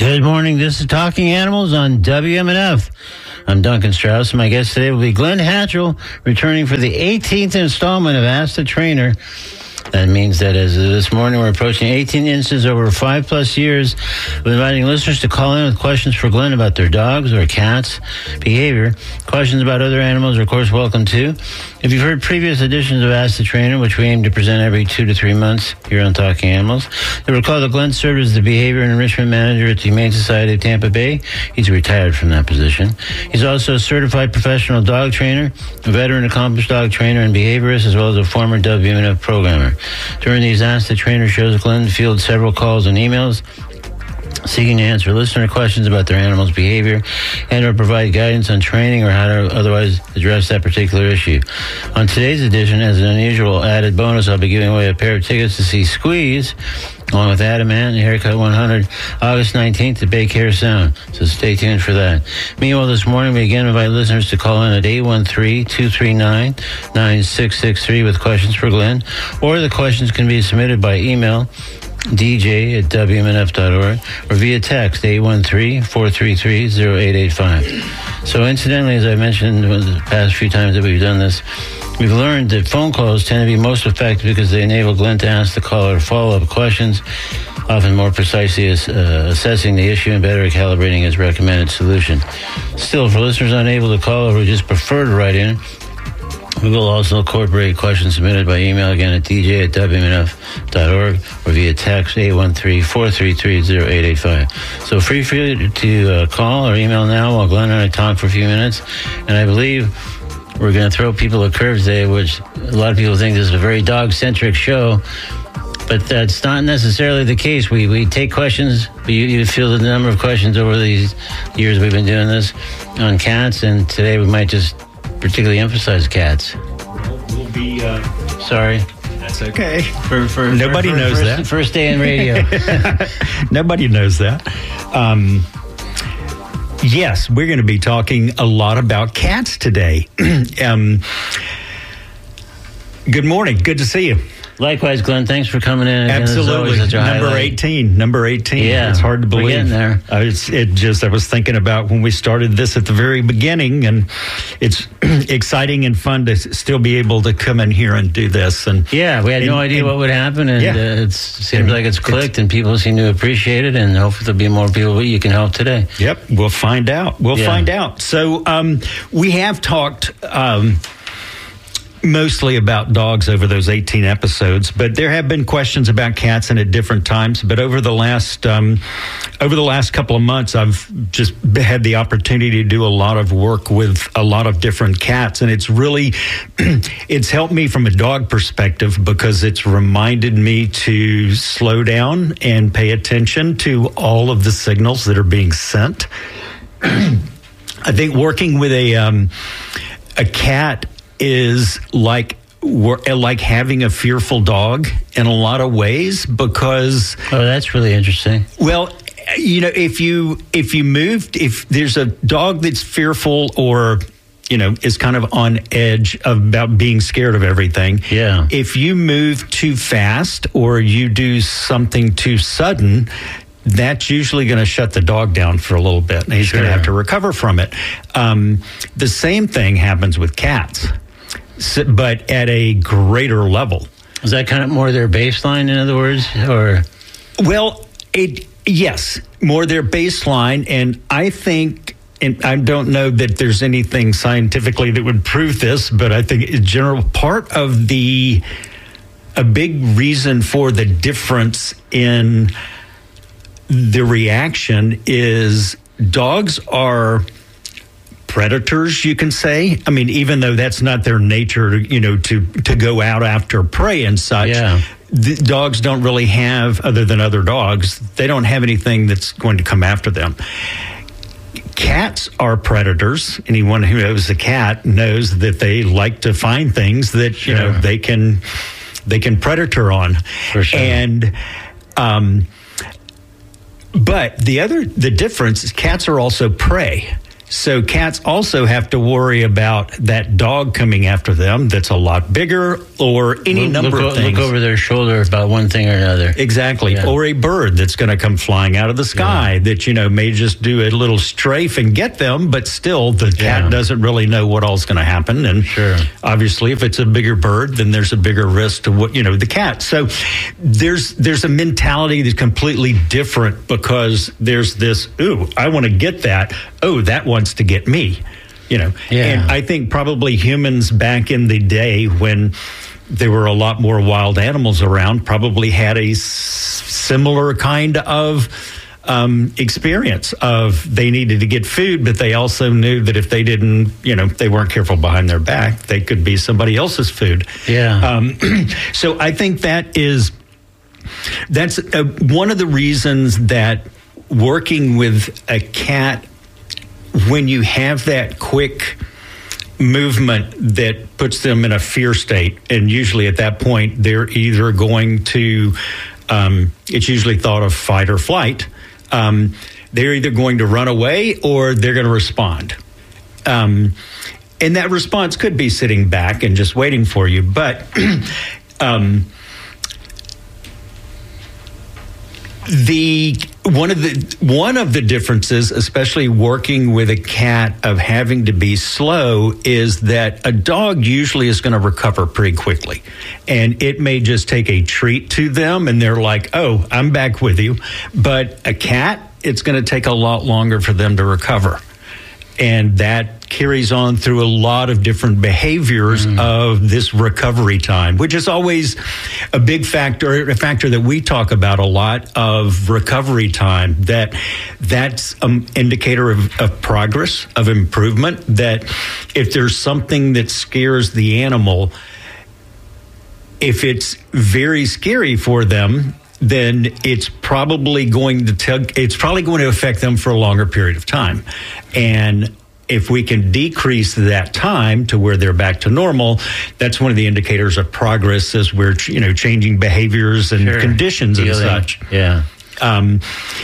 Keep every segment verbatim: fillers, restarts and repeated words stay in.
Good morning. This is Talking Animals on W M N F. I'm Duncan Strauss, and my guest today will be Glenn Hatchell, returning for the eighteenth installment of Ask the Trainer. That means that as of this morning, we're approaching eighteen instances over five plus years of inviting listeners to call in with questions for Glenn about their dogs or cats' behavior. Questions about other animals are, of course, welcome too. If you've heard previous editions of Ask the Trainer, which we aim to present every two to three months here on Talking Animals, you'll recall that Glenn served as the Behavior and Enrichment Manager at the Humane Society of Tampa Bay. He's retired from that position. He's also a certified professional dog trainer, a veteran accomplished dog trainer and behaviorist, as well as a former W M N F programmer. During these Ask the Trainer shows, Glenn fields several calls and emails seeking to answer listener questions about their animal's behavior and or provide guidance on training or how to otherwise address that particular issue. On today's edition, as an unusual added bonus, I'll be giving away a pair of tickets to see Squeeze, along with Adamant and Haircut one hundred, August nineteenth at Bay Care Sound. So stay tuned for that. Meanwhile, this morning, we again invite listeners to call in at eight one three, two three nine, nine six six three with questions for Glenn, or the questions can be submitted by email, d j at w m n f dot org, or via text, eight one three, four three three, zero eight eight five. So incidentally, as I mentioned the past few times that we've done this, we've learned that phone calls tend to be most effective because they enable Glenn to ask the caller follow-up questions, often more precisely as, uh, assessing the issue and better calibrating his recommended solution. Still, for listeners unable to call or who just prefer to write in, we will also incorporate questions submitted by email again at d j at w m n f dot org or via text eight one three, four three three, zero eight eight five. So free for you to uh, call or email now while Glenn and I talk for a few minutes. And I believe we're going to throw people a curve today, which a lot of people think this is a very dog-centric show. But that's not necessarily the case. We we take questions. You, you fielded a number of questions over these years we've been doing this on cats, and today we might just particularly emphasize cats. We'll, we'll be uh, sorry. That's okay. For, for nobody for, for knows first, that. First day in radio. Nobody knows that. Um, yes, we're going to be talking a lot about cats today. um, good morning. Good to see you. Likewise, Glenn. Thanks for coming in. Absolutely. Number highlight. eighteen. Number eighteen. Yeah, it's hard to believe. We're getting there. Uh, it's, it just, I was thinking about when we started this at the very beginning, and it's exciting and fun to still be able to come in here and do this. And yeah, we had and, no idea and, what would happen, and yeah. uh, it seems and like it's clicked, it's, and people seem to appreciate it, and hopefully there'll be more people you can help today. Yep, we'll find out. We'll yeah. find out. So um, we have talked Um, mostly about dogs over those eighteen episodes, but there have been questions about cats and at different times. But over the last um, over the last couple of months, I've just had the opportunity to do a lot of work with a lot of different cats, and it's really it's helped me from a dog perspective because it's reminded me to slow down and pay attention to all of the signals that are being sent. I think working with a um, a cat is like like having a fearful dog in a lot of ways because oh, that's really interesting. Well, you know, if you if you moved, if there's a dog that's fearful or you know is kind of on edge about being scared of everything, yeah. If you move too fast or you do something too sudden, that's usually going to shut the dog down for a little bit, and he's sure. going to have to recover from it. Um, the same thing happens with cats, so, but at a greater level. Is that kind of more their baseline, in other words, or? Well, it yes, more their baseline, and I think, and I don't know that there's anything scientifically that would prove this, but I think in general, part of the a big reason for the difference in the reaction is dogs are predators, you can say. I mean, even though that's not their nature, you know, to, to go out after prey and such, yeah. the dogs don't really have, other than other dogs, they don't have anything that's going to come after them. Cats are predators. Anyone who knows a cat knows that they like to find things that, sure. you know, they can they can predator on. For sure. And um But the other, the difference is cats are also prey. So cats also have to worry about that dog coming after them that's a lot bigger, or any look, number look, of things. Look over their shoulder about one thing or another. Exactly. Yeah. Or a bird that's going to come flying out of the sky yeah. that, you know, may just do a little strafe and get them, but still the cat yeah. doesn't really know what all's going to happen. And sure. obviously, if it's a bigger bird, then there's a bigger risk to what, you know, the cat. So there's there's a mentality that's completely different, because there's this, ooh, I want to get that. Oh, that wants to get me, you know. Yeah. And I think probably humans back in the day when there were a lot more wild animals around probably had a s- similar kind of um, experience of they needed to get food, but they also knew that if they didn't, you know, they weren't careful behind their back, they could be somebody else's food. Yeah. Um, so I think that is, that's uh, one of the reasons that working with a cat, when you have that quick movement that puts them in a fear state, and usually at that point they're either going to, um, it's usually thought of fight or flight. Um, they're either going to run away or they're going to respond. Um, and that response could be sitting back and just waiting for you. But um, the one of the one of the differences, especially working with a cat, of having to be slow, is that a dog usually is going to recover pretty quickly, and it may just take a treat to them and they're like, oh, I'm back with you. But a cat, it's going to take a lot longer for them to recover, and that carries on through a lot of different behaviors mm. of this recovery time, which is always a big factor, a factor that we talk about a lot, of recovery time. That that's an indicator of, of progress, of improvement, that if there's something that scares the animal, if it's very scary for them, then it's probably going to tell, it's probably going to affect them for a longer period of time. And if we can decrease that time to where they're back to normal, that's one of the indicators of progress, as we're, you know, changing behaviors and sure. conditions Dealing. and such. Yeah. Um,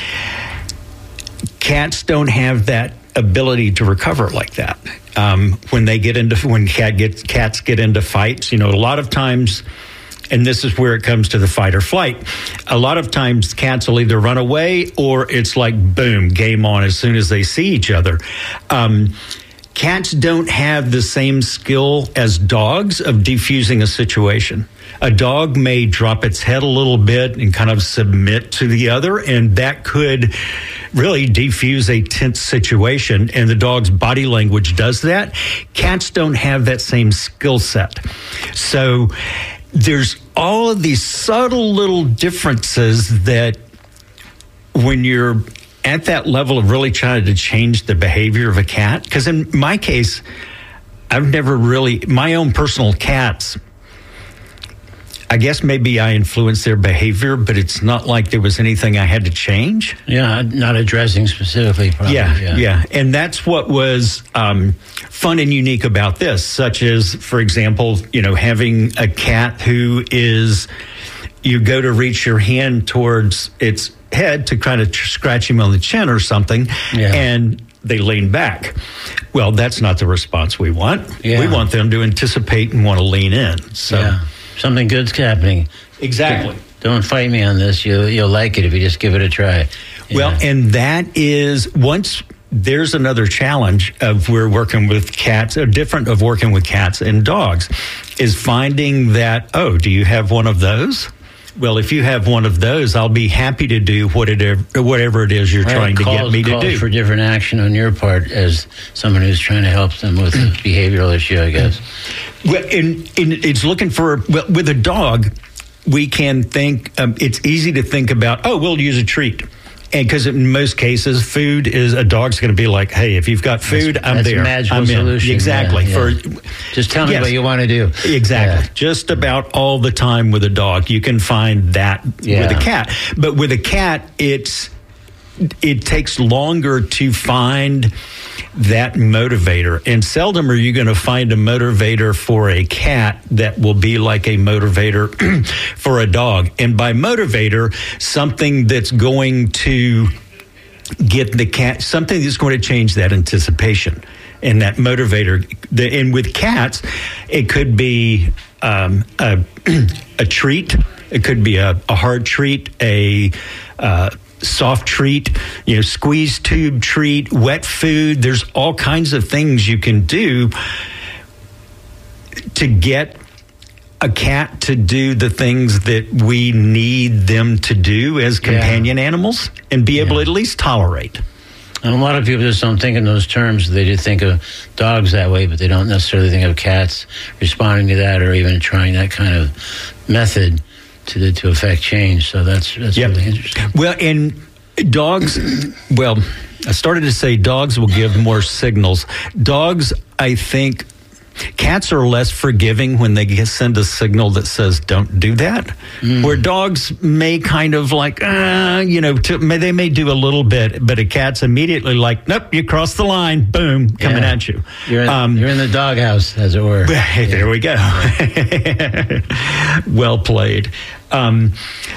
cats don't have that ability to recover like that. Um, when they get into, when cat gets, cats get into fights, you know, a lot of times, and this is where it comes to the fight or flight, a lot of times cats will either run away or it's like, boom, game on as soon as they see each other. Um, cats don't have the same skill as dogs of defusing a situation. A dog may drop its head a little bit and kind of submit to the other, and that could really defuse a tense situation, and the dog's body language does that. Cats don't have that same skill set. So there's all of these subtle little differences that when you're at that level of really trying to change the behavior of a cat, because in my case, I've never really, my own personal cats, I guess maybe I influenced their behavior, but it's not like there was anything I had to change. Yeah, not addressing specifically. Probably, yeah, yeah, yeah. And that's what was um, fun and unique about this, such as, for example, you know, having a cat who is, you go to reach your hand towards its head to kind of scratch him on the chin or something, yeah. and they lean back. Well, that's not the response we want. Yeah. We want them to anticipate and want to lean in. So. Yeah. Something good's happening. Exactly. Don't fight me on this. You'll, you'll like it if you just give it a try. Yeah. Well, and that is, once there's another challenge of we're working with cats, or different of working with cats and dogs, is finding that, oh, do you have one of those? Well, if you have one of those, I'll be happy to do whatever, whatever it is you're right, trying calls, to get me to do. For different action on your part as someone who's trying to help them with a behavioral issue, I guess. Well, in, in, it's looking for, well, with a dog, we can think, um, it's easy to think about, oh, we'll use a treat. And because in most cases, food is, a dog's going to be like, hey, if you've got food, that's, I'm that's there. A magical I'm solution. In. Exactly. Yeah, yeah. For Just tell me yes, what you want to do. Exactly. Yeah. Just about all the time with a dog, you can find that yeah. with a cat. But with a cat, it's it takes longer to find that motivator. And seldom are you going to find a motivator for a cat that will be like a motivator for a dog. And by motivator, something that's going to get the cat something that's going to change that anticipation and that motivator. The, and with cats, it could be um, a, a treat. It could be a, a hard treat, a uh, soft treat, you know, squeeze tube treat, wet food. There's all kinds of things you can do to get a cat to do the things that we need them to do as companion yeah. animals and be able yeah. to at least tolerate. And a lot of people just don't think in those terms. They do think of dogs that way, but they don't necessarily think of cats responding to that or even trying that kind of method to to affect change. So that's that's yep. really interesting. Well, and dogs, well, I started to say dogs will give more signals. Dogs, I think, cats are less forgiving when they send a signal that says don't do that. Mm. Where dogs may kind of like, uh, you know, to, may, they may do a little bit, but a cat's immediately like, nope, you crossed the line, boom, coming yeah. at you. You're in, um, you're in the doghouse, as it were. Hey, there we go. Well played. Um,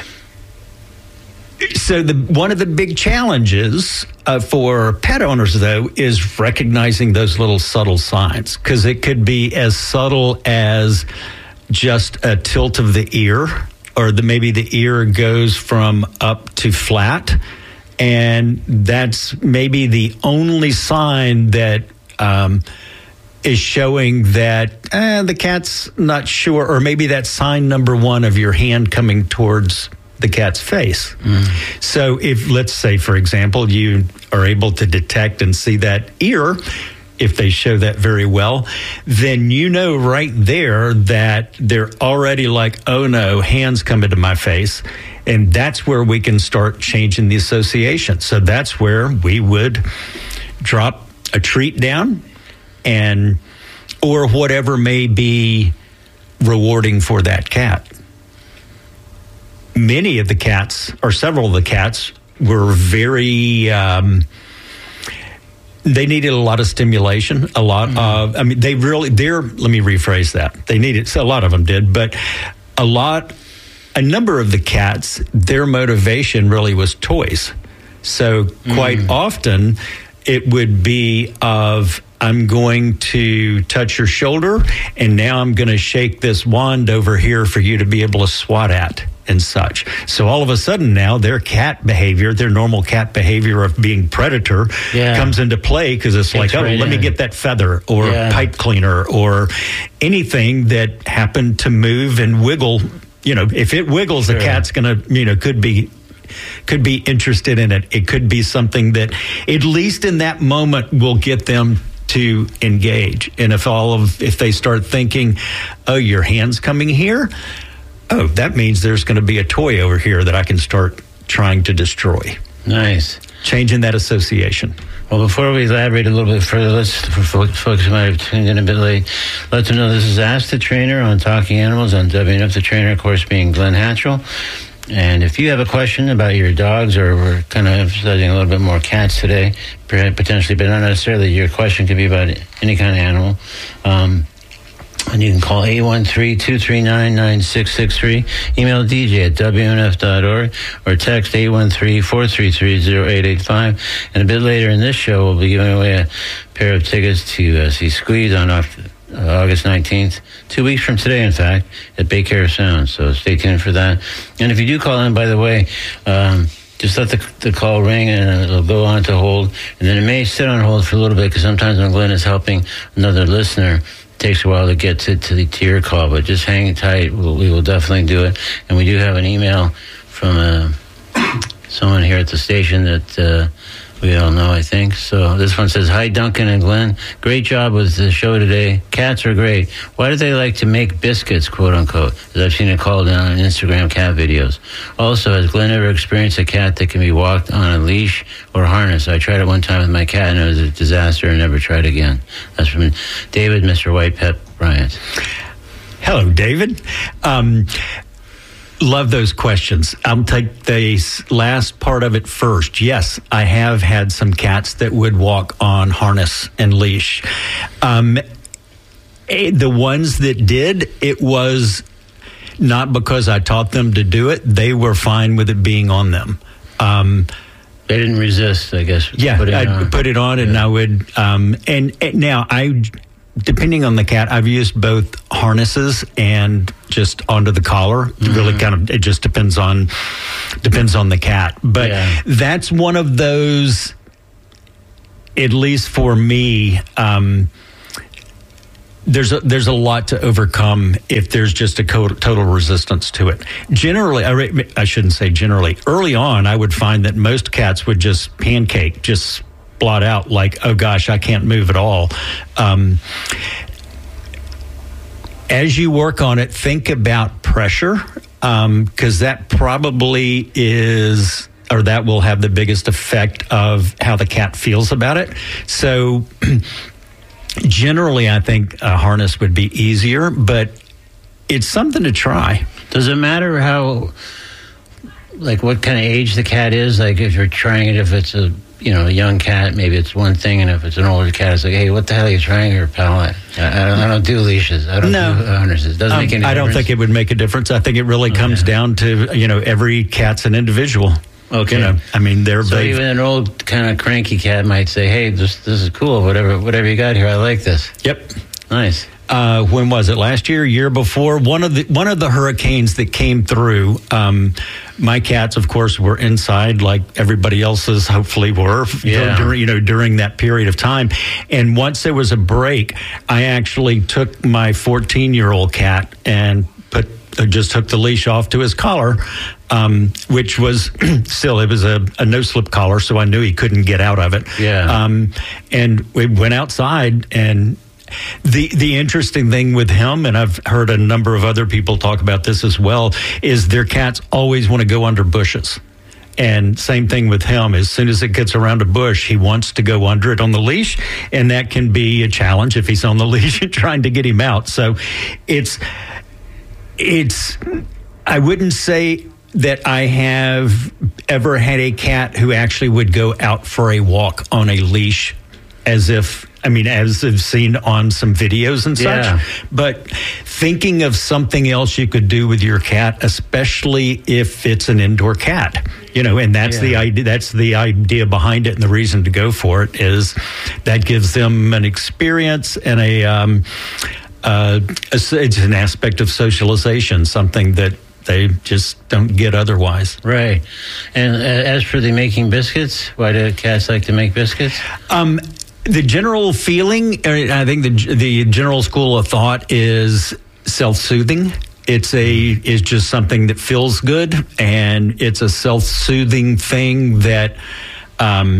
So the one of the big challenges uh, for pet owners, though, is recognizing those little subtle signs, because it could be as subtle as just a tilt of the ear, or the, maybe the ear goes from up to flat, and that's maybe the only sign that um, is showing that eh, the cat's not sure, or maybe that's sign number one of your hand coming towards the cat's face. Mm. So if, let's say, for example, you are able to detect and see that ear, if they show that very well, then you know right there that they're already like, oh no, hands coming to my face. And that's where we can start changing the association. So that's where we would drop a treat down, and or whatever may be rewarding for that cat. Many of the cats, or several of the cats, were very, um, they needed a lot of stimulation, a lot mm-hmm. of, I mean, they really, they're, let me rephrase that. They needed, so a lot of them did, but a lot, a number of the cats, their motivation really was toys. So quite mm. often it would be of, I'm going to touch your shoulder, and now I'm going to shake this wand over here for you to be able to swat at and such. So all of a sudden now their cat behavior, their normal cat behavior of being predator yeah. comes into play, because it's, it's like, oh, right let in. me get that feather or yeah. pipe cleaner or anything that happened to move and wiggle. You know, if it wiggles, sure. the cat's going to, you know, could be could be interested in it. It could be something that, at least in that moment, will get them to engage. And if all of if they start thinking, oh, your hand's coming here, oh, that means there's going to be a toy over here that I can start trying to destroy. Nice. Changing that association. Well, before we elaborate a little bit further, let's, for folks who might have tuned in a bit late, let them know this is Ask the Trainer on Talking Animals on W N F. The trainer, of course, being Glenn Hatchell. And if you have a question about your dogs, or we're kind of emphasizing a little bit more cats today, potentially, but not necessarily, your question could be about any kind of animal. Um, and you can call eight one three, two three nine, nine six six three, email D J at W N F dot org, or text eight one three, four three three, zero eight eight five. And a bit later in this show, we'll be giving away a pair of tickets to uh, see Squeeze on off, uh, August nineteenth, two weeks from today, in fact, at Bay Care Sound. So stay tuned for that. And if you do call in, by the way, um, just let the, the call ring, and it'll go on to hold. And then it may sit on hold for a little bit, because sometimes when Glenn is helping another listener, takes a while to get to, to, the, to your call, but just hang tight. We'll, we will definitely do it. And we do have an email from uh, someone here at the station that uh, we all know, I think. So this one says, hi, Duncan and Glenn. Great job with the show today. Cats are great. Why do they like to make biscuits, quote unquote? As I've seen it called on Instagram cat videos. Also, has Glenn ever experienced a cat that can be walked on a leash or harness? I tried it one time with my cat, and it was a disaster, and never tried again. That's from David, Mister White Pet Bryant. Hello, David. Um, Love those questions. I'll take the last part of it first. Yes, I have had some cats that would walk on harness and leash. Um, the ones that did, it was not because I taught them to do it. They were fine with it being on them. Um, They didn't resist, I guess. Yeah, I'd on. put it on, and yeah. I would. Um, and, and now I, depending on the cat, I've used both harnesses and just onto the collar. Mm-hmm. Really, kind of, it just depends on depends on the cat. But yeah. that's one of those. At least for me, um, there's a, there's a lot to overcome if there's just a co- total resistance to it. Generally, I, I shouldn't say generally. Early on, I would find that most cats would just pancake, just blot out like, oh gosh, I can't move at all. Um, as you work on it, think about pressure, because um, that probably is... or that will have the biggest effect of how the cat feels about it. So generally, I think a harness would be easier, but it's something to try. Does it matter how, like, what kind of age the cat is? Like, if you're trying it, if it's a, you know, a young cat, maybe it's one thing, and if it's an older cat, it's like, hey, what the hell are you trying here, pal? I, I, don't, I don't do leashes. I don't no. do harnesses. Doesn't um, make any I difference. don't think it would make a difference. I think it really comes okay. down to, you know, every cat's an individual. Okay. You know, I mean, they're so even an old kind of cranky cat might say, "Hey, this this is cool. Whatever whatever you got here, I like this." Yep. Nice. Uh, when was it? Last year, year before? One of the one of the hurricanes that came through. Um, my cats, of course, were inside, like everybody else's. Hopefully, were. Yeah. During, you know, during that period of time. And once there was a break, I actually took my fourteen-year-old cat and put uh, just took the leash off to his collar. Um, which was still, it was a, a no-slip collar, so I knew he couldn't get out of it. Yeah. Um, and we went outside, and the the interesting thing with him, and I've heard a number of other people talk about this as well, is their cats always want to go under bushes. And same thing with him. As soon as it gets around a bush, he wants to go under it on the leash, and that can be a challenge if he's on the leash and trying to get him out. So it's it's I wouldn't say that I have ever had a cat who actually would go out for a walk on a leash, as if, I mean, as I've seen on some videos and such. Yeah. But thinking of something else you could do with your cat, especially if it's an indoor cat, you know, and that's yeah. the idea. That's the idea behind it, and the reason to go for it is that gives them an experience and a. Um, uh, it's an aspect of socialization, something that they just don't get otherwise. Right. And uh, as for the making biscuits, why do cats like to make biscuits? Um, the general feeling, I think the the general school of thought is self-soothing. It's a is just something that feels good, and it's a self-soothing thing that um,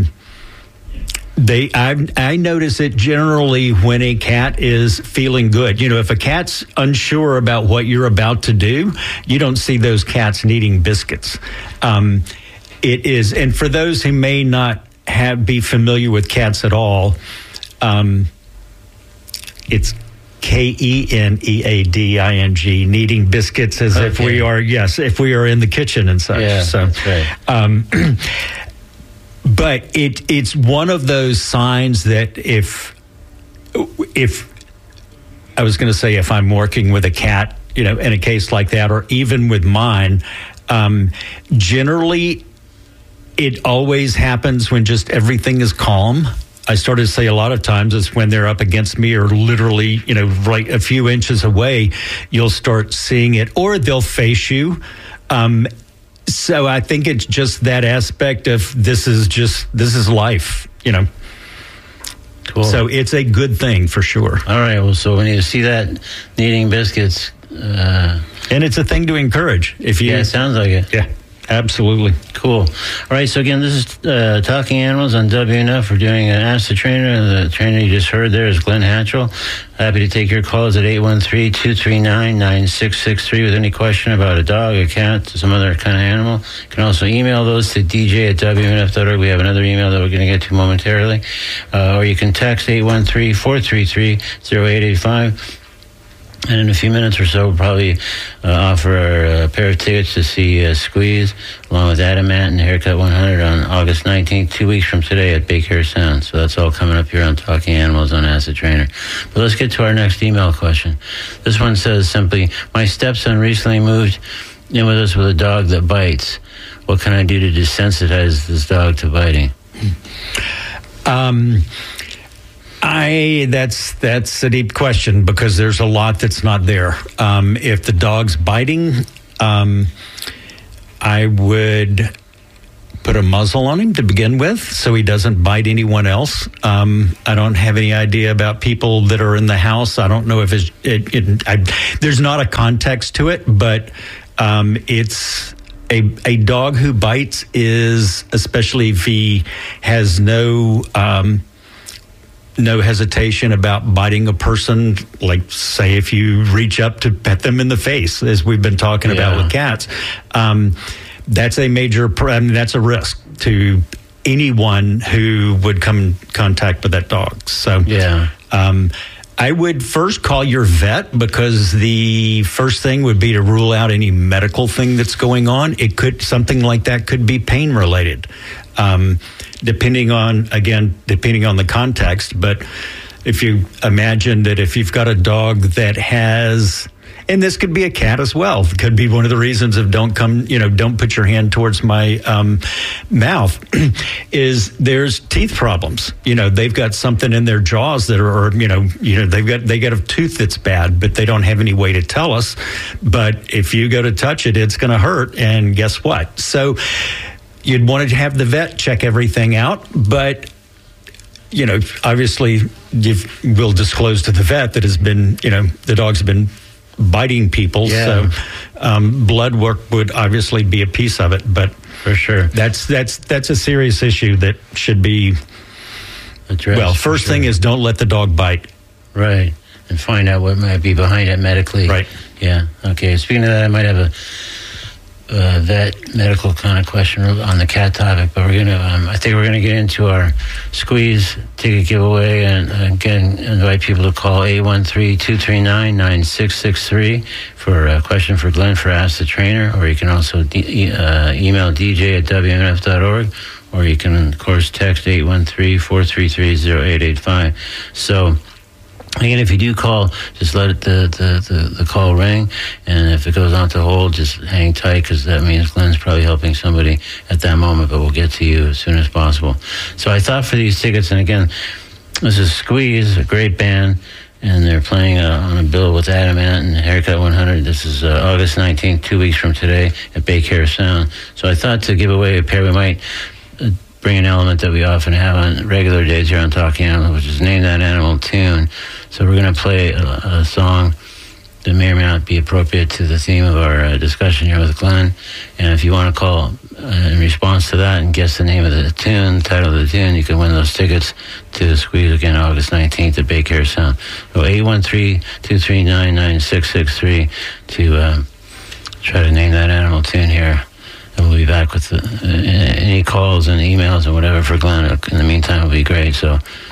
they. I I notice it generally when a cat is feeling good. You know, if a cat's unsure about what you're about to do, you don't see those cats needing biscuits. Um, it is, and for those who may not have be familiar with cats at all, um, it's K E N E A D I N G, kneading biscuits as okay. if we are, yes, if we are in the kitchen and such. Yeah, so, that's right. Um, but it it's one of those signs that if if I was going to say if I'm working with a cat, you know, in a case like that, or even with mine, um, generally it always happens when just everything is calm. I started to say a lot of times it's when they're up against me or literally, you know, right a few inches away, you'll start seeing it, or they'll face you. Um, so I think it's just that aspect of this is just, this is life, you know. Cool. So it's a good thing for sure. All right. Well, so when you see that kneading biscuits, uh, and it's a thing to encourage. If you, yeah, it sounds like it. Yeah. Absolutely. Cool. All right, so again, this is uh, Talking Animals on W N F. We're doing an Ask the Trainer. The trainer you just heard there is Glenn Hatchell. Happy to take your calls at eight one three, two three nine, nine six six three with any question about a dog, a cat, some other kind of animal. You can also email those to d j at w n f dot org. We have another email that we're going to get to momentarily. Uh, or you can text eight one three, four three three, zero eight eight five. And in a few minutes or so, we'll probably uh, offer a uh, pair of tickets to see uh, Squeeze, along with Adamant and Haircut one hundred on August nineteenth, two weeks from today at Big Hair Sound. So that's all coming up here on Talking Animals on Ask the Trainer. But let's get to our next email question. This one says simply, my stepson recently moved in with us with a dog that bites. What can I do to desensitize this dog to biting? Um, I that's that's a deep question because there's a lot that's not there. Um, if the dog's biting, um, I would put a muzzle on him to begin with so he doesn't bite anyone else. Um, I don't have any idea about people that are in the house. I don't know if it's, it, it, I, there's not a context to it, but um, it's a, a dog who bites is, especially if he has no... Um, no hesitation about biting a person, like say if you reach up to pet them in the face, as we've been talking yeah. about with cats. Um, that's a major, I mean, that's a risk to anyone who would come in contact with that dog. So yeah. um, I would first call your vet because the first thing would be to rule out any medical thing that's going on. It could, something like that could be pain related. Um, depending on, again, depending on the context. But if you imagine that if you've got a dog that has, and this could be a cat as well, it could be one of the reasons of don't come, you know, don't put your hand towards my um, mouth, is there's teeth problems. You know, they've got something in their jaws that are, or, you know, you know, they've got, they got a tooth that's bad, but they don't have any way to tell us. But if you go to touch it, it's going to hurt. And guess what? So, you'd want to have the vet check everything out, but, you know, obviously you've, we'll disclose to the vet that has been, you know, the dog's been biting people. Yeah. So um, blood work would obviously be a piece of it, but for sure, that's that's that's a serious issue that should be addressed. Well, first sure. thing is don't let the dog bite. Right, and find out what might be behind it medically. Right. Yeah. Okay. Speaking of that, I might have a. Uh, vet medical kind of question on the cat topic, but we're gonna um, I think we're gonna get into our squeeze ticket giveaway, and uh, again invite people to call eight one three, two three nine, nine six six three for a question for Glenn for Ask the Trainer, or you can also d- uh, email d j at w m f dot org, or you can of course text eight one three, four three three, zero eight eight five. So again, if you do call, just let it, the, the, the, the call ring, and if it goes on to hold, just hang tight, because that means Glenn's probably helping somebody at that moment, but we'll get to you as soon as possible. So I thought for these tickets, and again, this is Squeeze, a great band, and they're playing uh, on a bill with Adam Ant and Haircut one hundred. This is uh, August nineteenth, two weeks from today at Bay Care Sound. So I thought to give away a pair, we might... Uh, bring an element that we often have on regular days here on Talking Animals, which is Name That Animal Tune. So we're going to play a, a song that may or may not be appropriate to the theme of our uh, discussion here with Glenn. And if you want to call uh, in response to that and guess the name of the tune, title of the tune, you can win those tickets to the Squeeze again August nineteenth at Bay Care Sound. So eight one three, two three nine, nine six six three to uh, try to name that animal tune here. And we'll be back with the, uh, any calls and emails and whatever for Glenn. In the meantime, it'll be great. So